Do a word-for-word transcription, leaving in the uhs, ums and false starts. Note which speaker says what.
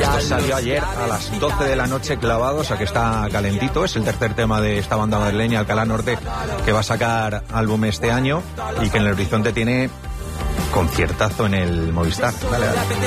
Speaker 1: Esto salió ayer a las doce de la noche clavado, o sea que está calentito. Es el tercer tema de esta banda madrileña, Alcalá Norte, que va a sacar álbum este año y que en el horizonte tiene conciertazo en el Movistar. Dale, dale.